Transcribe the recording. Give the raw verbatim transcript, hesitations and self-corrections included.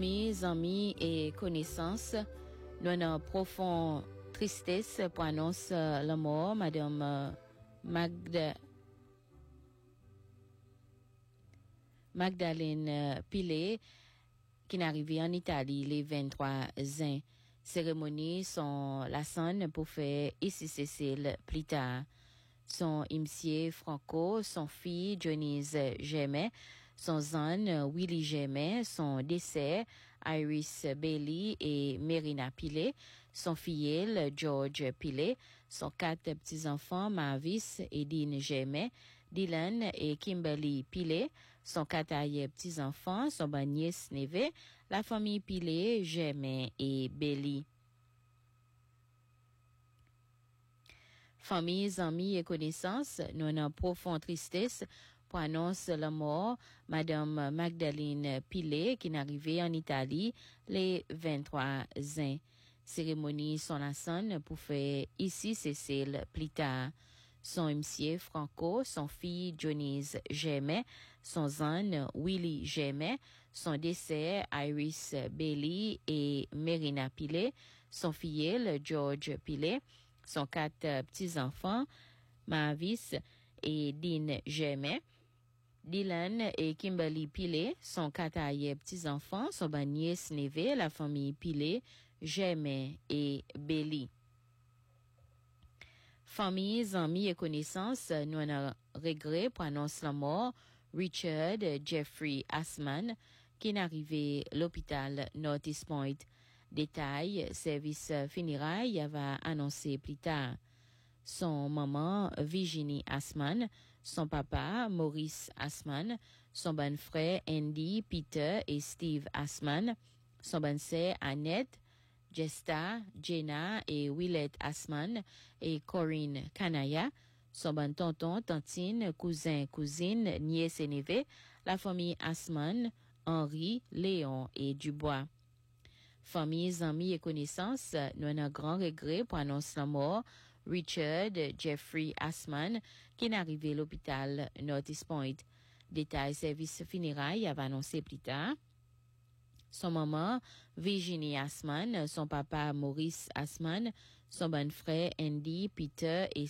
Mes amis et connaissances, nous avons une profonde tristesse pour annoncer la mort Madame Magda, Magdalene Pilet, qui est arrivée en Italie le vingt-trois juin. Cérémonie sont la scène pour faire ici Cécile plus tard. Son imsier Franco, son fille Jonise Gémet, son zan Willy Gémet, son décès Iris Bailey et Merina Pilet, son filleul George Pilet, son quatre petits-enfants Mavis et Dean Gémet, Dylan et Kimberly Pilet, son quatre arrière-petits-enfants, son nièce Neve, la famille Pilet, Gémet et Bailey. Familles, amis et connaissances, nous avons profonde tristesse pour annoncer la mort Madame Magdalene Pilet, qui est arrivée en Italie le vingt-trois juin. Cérémonie son la scène pour faire ici Cécile plus tard. Son monsieur Franco, son fille Jonise Gémet, son zan Willy Gémet, son décès Iris Bailey et Merina Pilet, son filleul George Pilet, son quatre petits-enfants, Mavis et Dean Gémet, Dylan et Kimberly Pilet, son quatre arrière-petits-enfants, son nièce Neve, la famille Pilet, Gémet et Bailey. Familles, amis et connaissances, nous avons regret pour annoncer la mort Richard Jeffrey Assman, qui est arrivé à l'hôpital Northeast Point. Détail, service funérailles va annoncer plus tard. Son maman, Virginie Assman, son papa, Maurice Assman, son bon frère, Andy, Peter et Steve Assman, son bonne sœur, Annette, Jesta, Jenna et Willette Assman et Corinne Kanaya, son bon tonton, tantine, cousin, cousine, nièce et neveu, la famille Assman, Henri, Léon et Dubois. Familles, amis et connaissances, nous avons un grand regret pour annoncer la mort Richard Jeffrey Assman, qui est arrivé à l'hôpital Northeast Point. Détail, service funérailles va annoncer plus tard. Son maman, Virginie Assman, son papa, Maurice Assman, son bon frère, Andy, Peter et